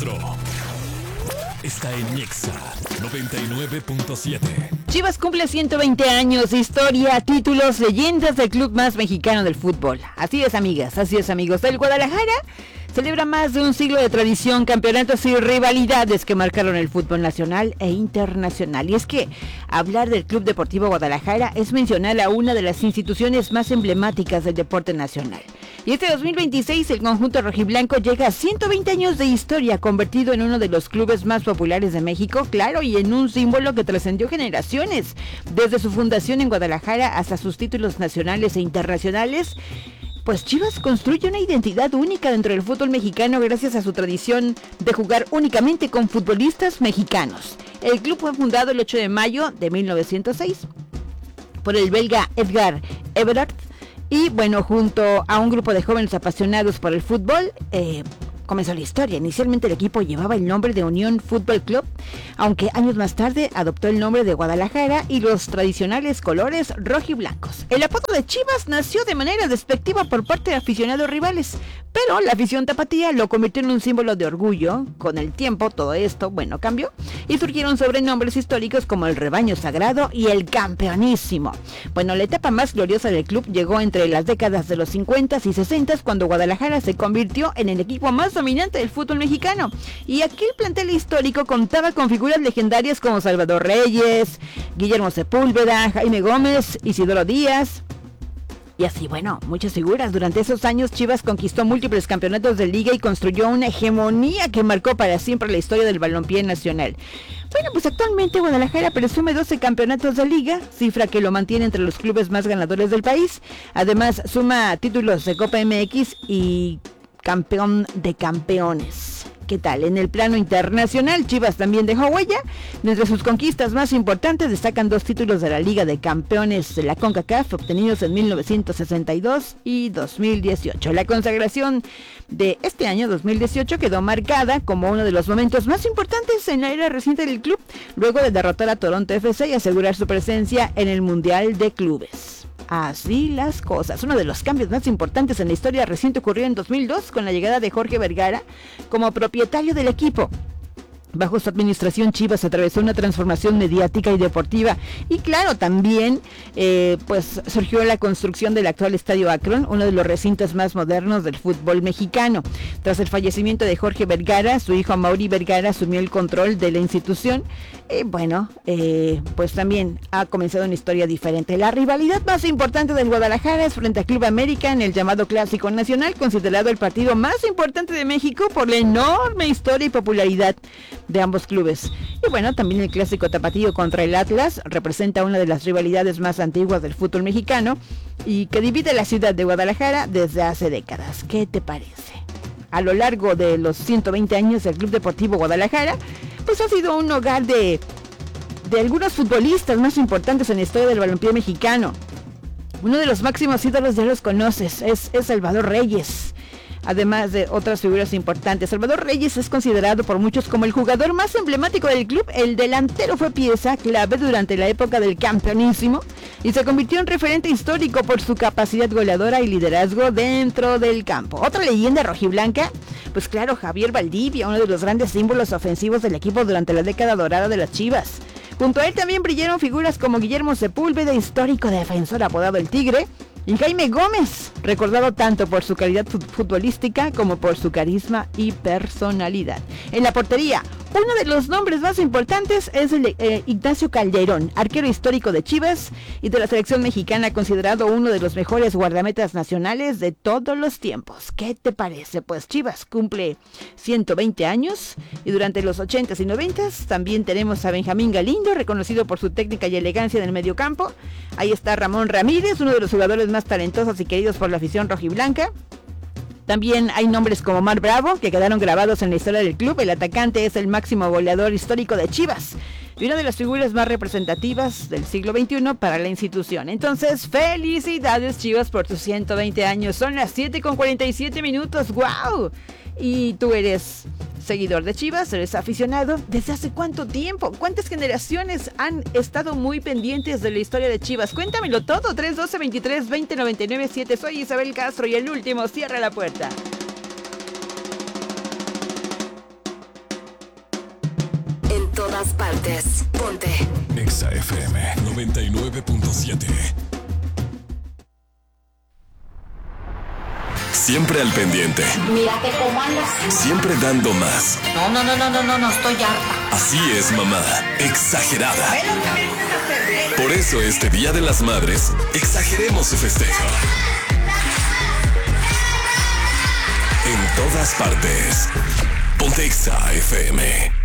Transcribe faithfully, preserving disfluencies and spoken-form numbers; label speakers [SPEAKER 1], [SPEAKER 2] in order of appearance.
[SPEAKER 1] Castro está en Nexa noventa y nueve punto siete.
[SPEAKER 2] Chivas cumple ciento veinte años, historia, títulos, leyendas del club más mexicano del fútbol. Así es, amigas, así es, amigos. El Guadalajara celebra más de un siglo de tradición, campeonatos y rivalidades que marcaron el fútbol nacional e internacional. Y es que hablar del Club Deportivo Guadalajara es mencionar a una de las instituciones más emblemáticas del deporte nacional. Y este dos mil veintiséis el conjunto rojiblanco llega a ciento veinte años de historia, convertido en uno de los clubes más populares de México, claro, y en un símbolo que trascendió generaciones, desde su fundación en Guadalajara hasta sus títulos nacionales e internacionales. Pues Chivas construye una identidad única dentro del fútbol mexicano gracias a su tradición de jugar únicamente con futbolistas mexicanos. El club fue fundado el ocho de mayo de mil novecientos seis por el belga Edgar Everard y bueno, junto a un grupo de jóvenes apasionados por el fútbol, eh, comenzó la historia. Inicialmente el equipo llevaba el nombre de Unión Fútbol Club, aunque años más tarde adoptó el nombre de Guadalajara y los tradicionales colores rojiblancos. El apodo de Chivas nació de manera despectiva por parte de aficionados rivales, pero la afición tapatía lo convirtió en un símbolo de orgullo. Con el tiempo todo esto, bueno, cambió y surgieron sobrenombres históricos como el Rebaño Sagrado y el Campeonísimo. Bueno, la etapa más gloriosa del club llegó entre las décadas de los cincuenta y sesenta, cuando Guadalajara se convirtió en el equipo más dominante del fútbol mexicano. Y aquel plantel histórico contaba con figuras legendarias como Salvador Reyes, Guillermo Sepúlveda, Jaime Gómez, Isidoro Díaz. Y así, bueno, muchas figuras. Durante esos años Chivas conquistó múltiples campeonatos de liga y construyó una hegemonía que marcó para siempre la historia del balompié nacional. Bueno, pues actualmente Guadalajara presume doce campeonatos de liga, cifra que lo mantiene entre los clubes más ganadores del país. Además, suma títulos de Copa M X y campeón de campeones. ¿Qué tal? En el plano internacional, Chivas también dejó huella. Entre sus conquistas más importantes destacan dos títulos de la Liga de Campeones de la CONCACAF, obtenidos en mil novecientos sesenta y dos y dos mil dieciocho. La consagración de este año, dos mil dieciocho, quedó marcada como uno de los momentos más importantes en la era reciente del club, luego de derrotar a Toronto F C y asegurar su presencia en el Mundial de Clubes. Así las cosas. Uno de los cambios más importantes en la historia reciente ocurrió en dos mil dos con la llegada de Jorge Vergara como propietario del equipo. Bajo su administración, Chivas atravesó una transformación mediática y deportiva. Y claro, también eh, pues surgió la construcción del actual Estadio Akron, uno de los recintos más modernos del fútbol mexicano. Tras el fallecimiento de Jorge Vergara, su hijo Amaury Vergara asumió el control de la institución. Y bueno, eh, pues también ha comenzado una historia diferente. La rivalidad más importante del Guadalajara es frente a Club América en el llamado Clásico Nacional, considerado el partido más importante de México por la enorme historia y popularidad de ambos clubes. Y bueno, también el clásico tapatío contra el Atlas representa una de las rivalidades más antiguas del fútbol mexicano y que divide la ciudad de Guadalajara desde hace décadas. ¿Qué te parece? A lo largo de los ciento veinte años del Club Deportivo Guadalajara, pues ha sido un hogar de, de algunos futbolistas más importantes en la historia del balompié mexicano. Uno de los máximos ídolos, ya los conoces, es, es Salvador Reyes. Además de otras figuras importantes, Salvador Reyes es considerado por muchos como el jugador más emblemático del club. El delantero fue pieza clave durante la época del Campeonísimo y se convirtió en referente histórico por su capacidad goleadora y liderazgo dentro del campo. Otra leyenda rojiblanca, pues claro, Javier Valdivia, uno de los grandes símbolos ofensivos del equipo durante la década dorada de las Chivas. Junto a él también brillaron figuras como Guillermo Sepúlveda, histórico defensor apodado el Tigre, y Jaime Gómez, recordado tanto por su calidad futbolística como por su carisma y personalidad. En la portería, uno de los nombres más importantes es el de eh, Ignacio Calderón, arquero histórico de Chivas y de la selección mexicana, considerado uno de los mejores guardametas nacionales de todos los tiempos. ¿Qué te parece? Pues Chivas cumple ciento veinte años y durante los ochentas y noventas también tenemos a Benjamín Galindo, reconocido por su técnica y elegancia en el mediocampo. Ahí está Ramón Ramírez, uno de los jugadores más talentosos y queridos por la afición rojiblanca. También hay nombres como Mar Bravo, que quedaron grabados en la historia del club. El atacante es el máximo goleador histórico de Chivas y una de las figuras más representativas del siglo veintiuno para la institución. Entonces, felicidades Chivas por tus ciento veinte años. Son las siete con cuarenta y siete minutos. ¡Wow! Y tú eres seguidor de Chivas, eres aficionado. ¿Desde hace cuánto tiempo? ¿Cuántas generaciones han estado muy pendientes de la historia de Chivas? Cuéntamelo todo. tres doce veintitrés veinte noventa y nueve siete. Soy Isabel Castro y el último cierra la puerta.
[SPEAKER 3] todas partes. Ponte
[SPEAKER 1] Exa F M noventa y nueve punto siete. Siempre al pendiente.
[SPEAKER 4] Mírate cómo andas.
[SPEAKER 1] Siempre dando más.
[SPEAKER 4] No, no, no, no, no, no, no, estoy harta.
[SPEAKER 1] Así es, mamá. Exagerada. Por eso este Día de las Madres, exageremos su festejo. En todas partes. Ponte Exa F M.